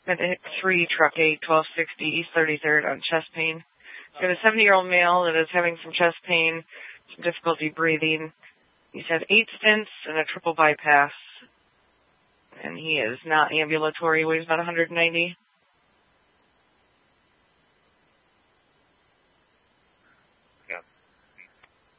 Got a 3 truck 8, 1260 East 33rd on chest pain. Got a 70-year-old male that is having some chest pain, some difficulty breathing. He's had 8 stents and a triple bypass. And he is not ambulatory, weighs about 190.